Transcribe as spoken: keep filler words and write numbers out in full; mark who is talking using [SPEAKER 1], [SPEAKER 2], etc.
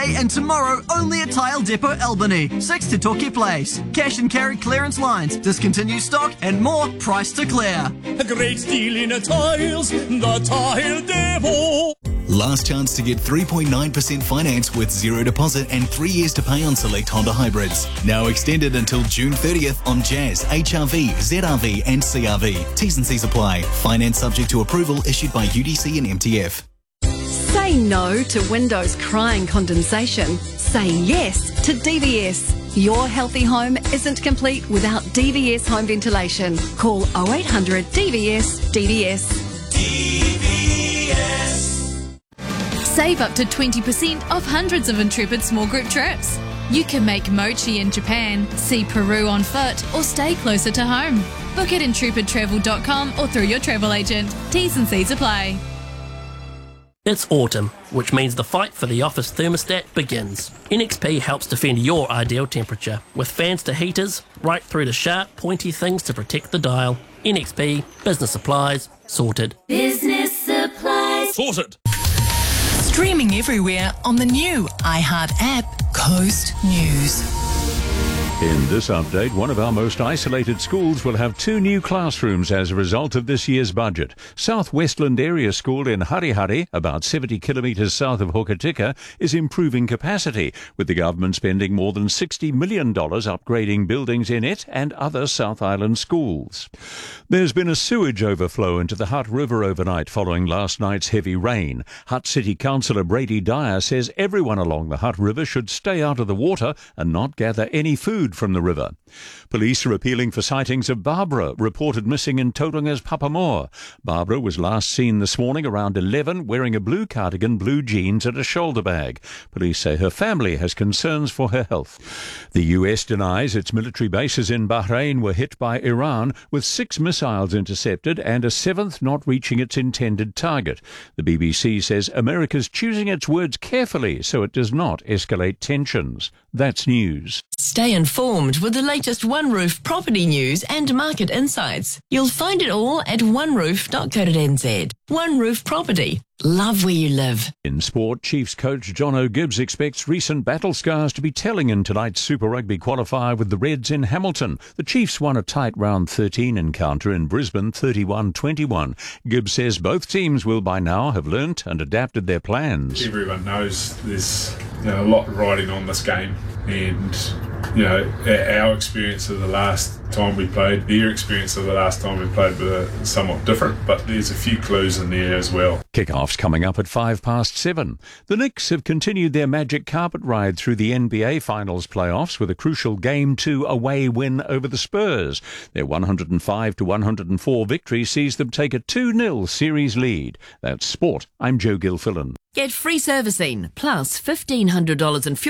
[SPEAKER 1] And tomorrow, only at Tile Depot Albany, six to Torquay Place. Cash and carry clearance lines, discontinued stock, and more price to clear.
[SPEAKER 2] A great deal in a tiles, the Tile Depot.
[SPEAKER 3] Last chance to get three point nine percent finance with zero deposit and three years to pay on select Honda hybrids. Now extended until June thirtieth on Jazz, H R V, Z R V and C R V. T's and C's apply. Finance subject to approval issued by U D C and M T F.
[SPEAKER 4] Say no to windows crying condensation. Say yes to D V S. Your healthy home isn't complete without D V S home ventilation. Call oh eight hundred D V S D V S.
[SPEAKER 2] D V S.
[SPEAKER 5] Save up to twenty percent off hundreds of Intrepid small group trips. You can make mochi in Japan, see Peru on foot, or stay closer to home. Book at intrepid travel dot com or through your travel agent. T's and C's apply.
[SPEAKER 6] It's autumn, which means the fight for the office thermostat begins. N X P helps defend your ideal temperature, with fans to heaters, right through to sharp, pointy things to protect the dial. N X P, business supplies, sorted.
[SPEAKER 7] Business supplies.
[SPEAKER 2] Sorted.
[SPEAKER 8] Streaming everywhere on the new iHeart app, Coast News.
[SPEAKER 9] In this update, one of our most isolated schools will have two new classrooms as a result of this year's budget. South Westland Area School in Harihari, about seventy kilometres south of Hokitika, is improving capacity, with the government spending more than sixty million dollars upgrading buildings in it and other South Island schools. There's been a sewage overflow into the Hutt River overnight following last night's heavy rain. Hutt City Councillor Brady Dyer says everyone along the Hutt River should stay out of the water and not gather any food from the river. Police are appealing for sightings of Barbara, reported missing in Tauranga's Papamoa. Barbara was last seen this morning around eleven, wearing a blue cardigan, blue jeans and a shoulder bag. Police say her family has concerns for her health. The U S denies its military bases in Bahrain were hit by Iran, with six missiles intercepted and a seventh not reaching its intended target. The B B C says America's choosing its words carefully so it does not escalate tensions. That's news.
[SPEAKER 8] Stay informed with the latest One Roof property news and market insights. You'll find it all at one roof dot co dot n z. One Roof Property. Love where you live.
[SPEAKER 9] In sport, Chiefs coach John O'Gibbs expects recent battle scars to be telling in tonight's Super Rugby qualifier with the Reds in Hamilton. The Chiefs won a tight round thirteen encounter in Brisbane, thirty-one twenty-one. Gibbs says both teams will by now have learnt and adapted their plans.
[SPEAKER 10] Everyone knows there's you know, a lot riding on this game, and you know our experience of the last time we played, their experience of the last time we played were somewhat different, but there's a few clues in there as well.
[SPEAKER 9] Kick-off's coming up at five past seven. The Knicks have continued their magic carpet ride through the N B A Finals playoffs with a crucial Game two away win over the Spurs. Their one hundred five to one hundred four victory sees them take a two nil series lead. That's sport. I'm Joe Gilfillan.
[SPEAKER 8] Get free servicing plus fifteen hundred dollars in fuel